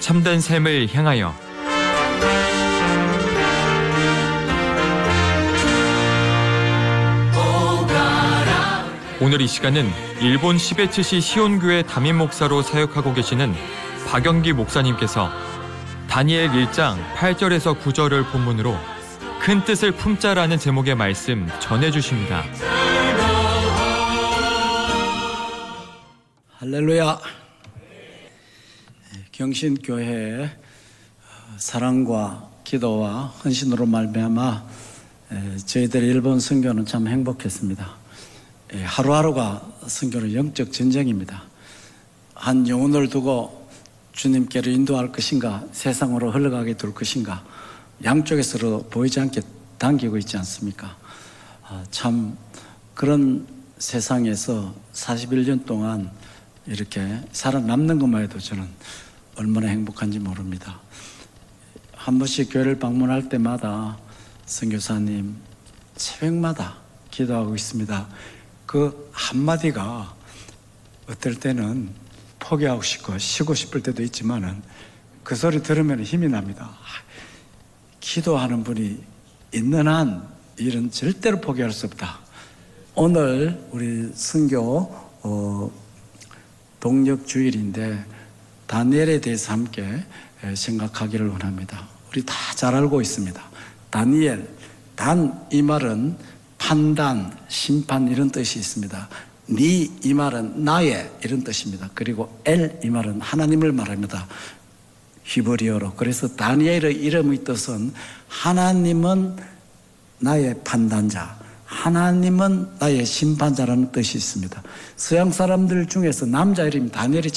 참된 삶을 향하여. 오늘 이 시간은 일본 시베츠시 시온교회 담임 목사로 사역하고 계시는 박영기 목사님께서 다니엘 1장 8절에서 9절을 본문으로 큰 뜻을 품자라는 제목의 말씀 전해주십니다. 할렐루야. 경신교회의 사랑과 기도와 헌신으로 말미암아 저희들의 일본 선교는 참 행복했습니다. 하루하루가 선교는 영적 전쟁입니다. 한 영혼을 두고 주님께로 인도할 것인가, 세상으로 흘러가게 둘 것인가, 양쪽에서 서로 보이지 않게 당기고 있지 않습니까? 참 그런 세상에서 41년 동안 이렇게 살아남는 것만 해도 저는 얼마나 행복한지 모릅니다. 한 번씩 교회를 방문할 때마다 선교사님 새벽마다 기도하고 있습니다. 그 한마디가 어떨 때는 포기하고 싶고 쉬고 싶을 때도 있지만은 그 소리 들으면 힘이 납니다. 기도하는 분이 있는 한 일은 절대로 포기할 수 없다. 오늘 우리 선교 동력주일인데 다니엘에 대해서 함께 생각하기를 원합니다. 우리 다 잘 알고 있습니다. 다니엘, 단 이 말은 판단, 심판 이런 뜻이 있습니다. 니 이 말은 나의 이런 뜻입니다. 그리고 엘 이 말은 하나님을 말합니다. 히브리어로. 그래서 다니엘의 이름의 뜻은 하나님은 나의 판단자, 하나님은 나의 심판자라는 뜻이 있습니다. 서양 사람들 중에서 남자 이름이 다니엘이